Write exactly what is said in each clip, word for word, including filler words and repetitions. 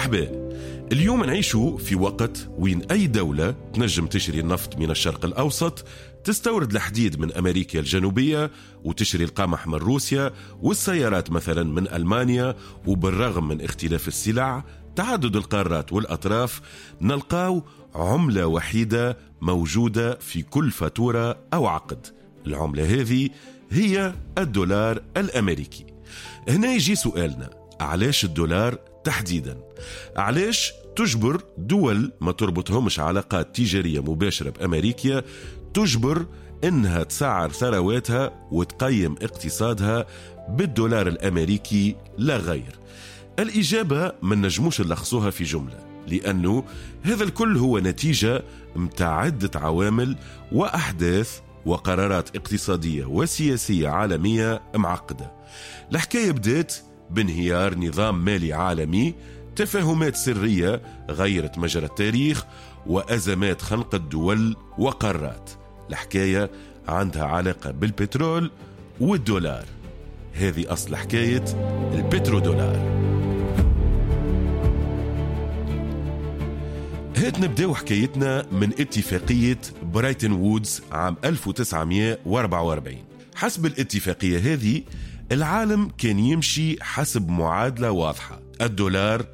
مرحبا. اليوم نعيشوا في وقت وين أي دولة تنجم تشري النفط من الشرق الأوسط، تستورد الحديد من أمريكا الجنوبية، وتشري القمح من روسيا، والسيارات مثلا من ألمانيا. وبالرغم من اختلاف السلع، تعدد القارات والأطراف، نلقاو عملة وحيدة موجودة في كل فاتورة أو عقد. العملة هذه هي الدولار الأمريكي. هنا يجي سؤالنا: علاش الدولار تحديدا؟ علاش تجبر دول ما تربطهمش علاقات تجارية مباشرة بأمريكا تجبر إنها تسعر ثرواتها وتقيم اقتصادها بالدولار الأمريكي لا غير؟ الإجابة من نجموش نلخصوها في جملة، لأنه هذا الكل هو نتيجة متاع عدة عوامل وأحداث وقرارات اقتصادية وسياسية عالمية معقدة. الحكاية بدأت بانهيار نظام مالي عالمي، تفاهمات سرية غيرت مجرى التاريخ، وأزمات خنقت دول وقارات. الحكاية عندها علاقة بالبترول والدولار. هذه أصل حكاية البترودولار. هات نبدأ حكايتنا من اتفاقية برايتن وودز عام ألف وتسعمائة وأربعة وأربعين. حسب الاتفاقية هذه العالم كان يمشي حسب معادلة واضحة: الدولار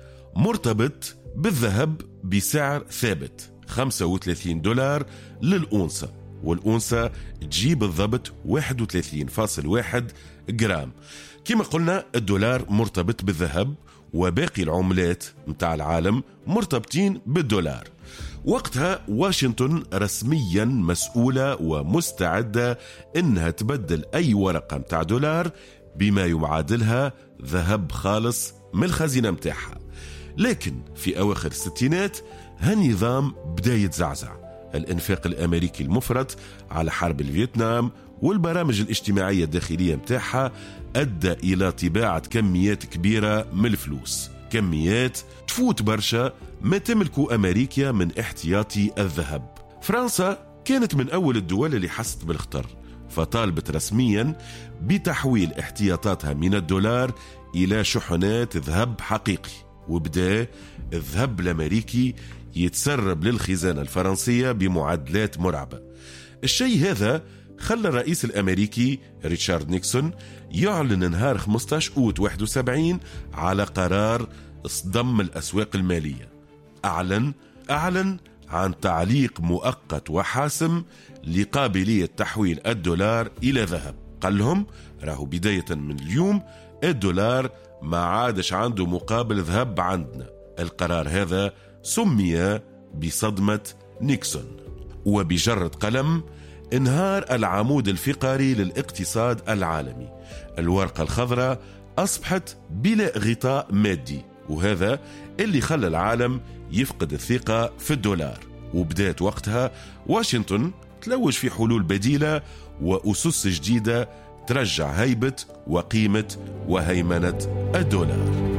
مرتبط بالذهب بسعر ثابت خمسة وثلاثين دولار للأونصة، والأونصة تجيب بالضبط واحد وثلاثين فاصل واحد جرام. كما قلنا الدولار مرتبط بالذهب، وباقي العملات متاع العالم مرتبطين بالدولار. وقتها واشنطن رسميا مسؤولة ومستعدة إنها تبدل أي ورقة متاع دولار بما يعادلها ذهب خالص من الخزينة متاعها. لكن في أواخر الستينات هالنظام بدأ يتزعزع. الإنفاق الأمريكي المفرط على حرب الفيتنام والبرامج الاجتماعية الداخلية متاعها أدى إلى طباعة كميات كبيرة من الفلوس، كميات تفوت برشا ما تملكه أمريكا من احتياطي الذهب. فرنسا كانت من أول الدول اللي حست بالخطر، فطالبت رسميا بتحويل احتياطاتها من الدولار إلى شحنات ذهب حقيقي، وبدأ الذهب الأمريكي يتسرب للخزانة الفرنسية بمعدلات مرعبة. الشيء هذا خلى الرئيس الأمريكي ريتشارد نيكسون يعلن نهار خمسة عشر أوت واحد وسبعين على قرار اصطدم الأسواق المالية. أعلن أعلن عن تعليق مؤقت وحاسم لقابلية تحويل الدولار إلى ذهب. قال لهم راهو بداية من اليوم الدولار ما عادش عنده مقابل ذهب عندنا. القرار هذا سمي بصدمة نيكسون، وبجرة قلم انهار العمود الفقري للاقتصاد العالمي. الورقة الخضراء أصبحت بلا غطاء مادي، وهذا اللي خلى العالم يفقد الثقة في الدولار. وبدأت وقتها واشنطن تلوج في حلول بديلة وأسس جديدة ترجع هيبة وقيمة وهيمنة الدولار.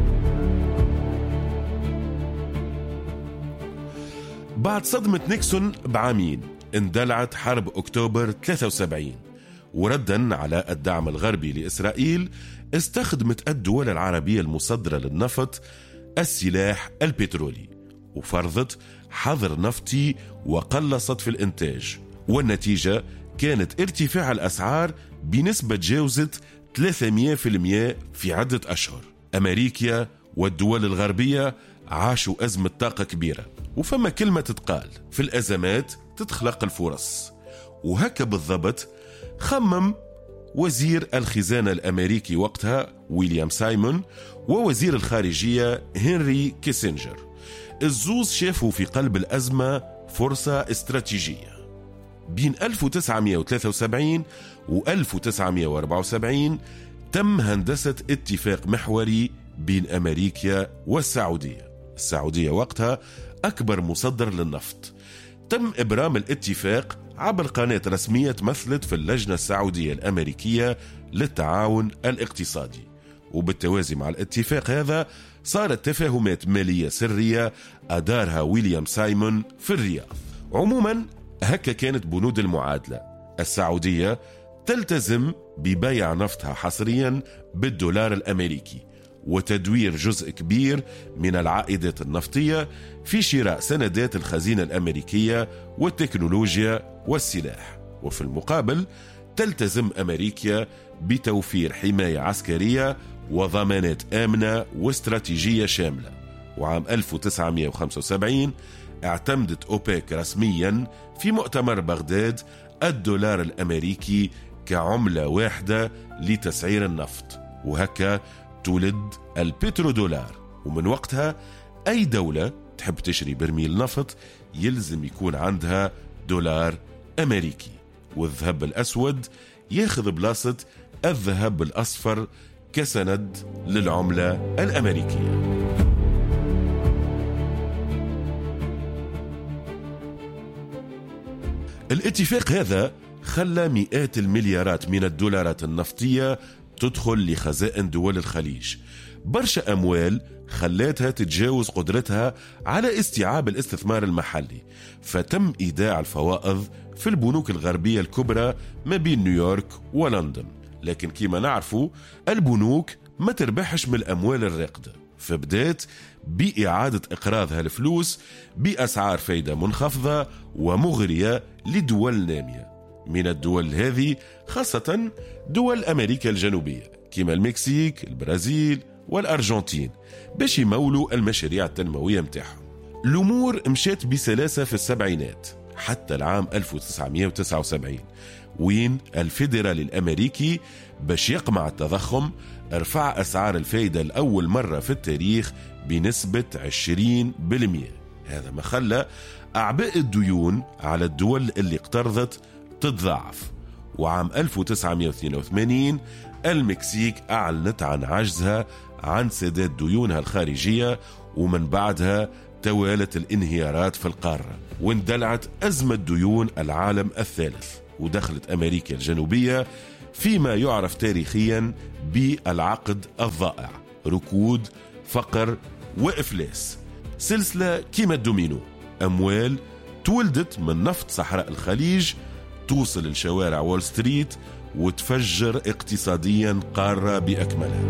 بعد صدمة نيكسون بعامين اندلعت حرب أكتوبر ثلاثة وسبعين، وردا على الدعم الغربي لإسرائيل استخدمت الدول العربية المصدرة للنفط السلاح البترولي، وفرضت حظر نفطي وقلصت في الإنتاج. والنتيجة كانت ارتفاع الأسعار بنسبة جاوزت ثلاثمائة بالمئة في عدة أشهر. أمريكا والدول الغربية عاشوا أزمة طاقة كبيرة، وفما كلمة تتقال: في الأزمات تتخلق الفرص. وهكا بالضبط خمم وزير الخزانة الأمريكي وقتها ويليام سايمون ووزير الخارجية هنري كيسنجر. الزوز شافوا في قلب الأزمة فرصة استراتيجية. بين ألف وتسعمائة وثلاثة وسبعين و ألف وتسعمائة وأربعة وسبعين تم هندسة اتفاق محوري بين أمريكا والسعودية. السعودية وقتها أكبر مصدر للنفط. تم إبرام الاتفاق عبر قناة رسمية تمثلت في اللجنة السعودية الأمريكية للتعاون الاقتصادي. وبالتوازي مع الاتفاق هذا صارت تفاهمات مالية سرية أدارها ويليام سايمون في الرياض. عموما هكا كانت بنود المعادلة: السعودية تلتزم ببيع نفطها حصريا بالدولار الأمريكي، وتدوير جزء كبير من العائدات النفطية في شراء سندات الخزينة الأمريكية والتكنولوجيا والسلاح. وفي المقابل تلتزم أمريكا بتوفير حماية عسكرية وضمانات آمنة واستراتيجية شاملة. وعام ألف وتسعمائة وخمسة وسبعين اعتمدت أوبك رسميا في مؤتمر بغداد الدولار الأمريكي كعملة واحدة لتسعير النفط، وهكا تولد البترودولار. ومن وقتها أي دولة تحب تشري برميل نفط يلزم يكون عندها دولار أمريكي، والذهب الأسود ياخذ بلاصة الذهب الأصفر كسند للعملة الأمريكية. الاتفاق هذا خلى مئات المليارات من الدولارات النفطية تدخل لخزائن دول الخليج، برشا أموال خلاتها تتجاوز قدرتها على استيعاب الاستثمار المحلي، فتم إيداع الفوائض في البنوك الغربية الكبرى ما بين نيويورك ولندن. لكن كما نعرفوا البنوك ما تربحش من الأموال الراقدة، فبدات بإعادة إقراض هالفلوس بأسعار فايدة منخفضة ومغرية لدول نامية. من الدول هذه خاصة دول أمريكا الجنوبية كما المكسيك، البرازيل والأرجنتين، باش يمولوا المشاريع التنموية متاعهم. الأمور مشات بسلاسة في السبعينات حتى العام ألف وتسعمائة وتسعة وسبعين، وين الفيدرال الأمريكي باش يقمع التضخم ارفع أسعار الفايدة لأول مرة في التاريخ بنسبة عشرين بالمئة. هذا ما خلى أعباء الديون على الدول اللي اقترضت تتضاعف. وعام ألف وتسعمائة واثنين وثمانين المكسيك أعلنت عن عجزها عن سداد ديونها الخارجية، ومن بعدها توالت الانهيارات في القارة، واندلعت أزمة ديون العالم الثالث، ودخلت أمريكا الجنوبية فيما يعرف تاريخيا بالعقد الضائع، ركود، فقر وإفلاس، سلسلة كيما الدومينو. أموال تولدت من نفط صحراء الخليج توصل لشوارع وول ستريت وتفجر اقتصاديا قارة بأكملها.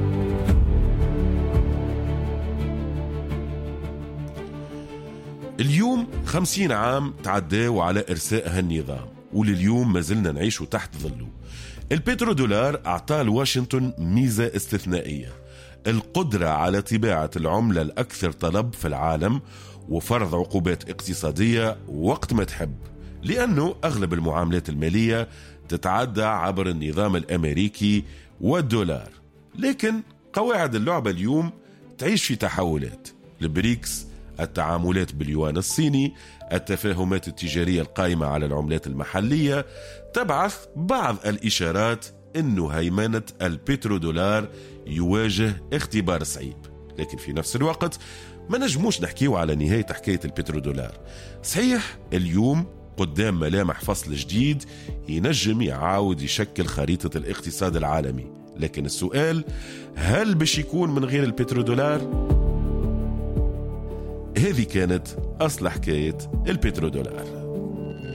اليوم خمسين عام تعداوا على إرساء هالنظام، ولليوم ما زلنا نعيش تحت ظله. البترودولار أعطى لواشنطن ميزة استثنائية، القدرة على طباعة العملة الأكثر طلب في العالم وفرض عقوبات اقتصادية وقت ما تحب، لأنه أغلب المعاملات المالية تتعدى عبر النظام الأمريكي والدولار. لكن قواعد اللعبة اليوم تعيش في تحولات. البريكس، التعاملات باليوان الصيني، التفاهمات التجارية القائمة على العملات المحلية تبعث بعض الإشارات أنه هيمنة البترودولار يواجه اختبار صعيب. لكن في نفس الوقت ما نجموش نحكيو على نهاية حكاية البترودولار. صحيح اليوم قدام ملامح فصل جديد ينجم يعاود يشكل خريطة الاقتصاد العالمي، لكن السؤال هل باش يكون من غير البترودولار؟ هذه كانت أصل حكاية البترودولار.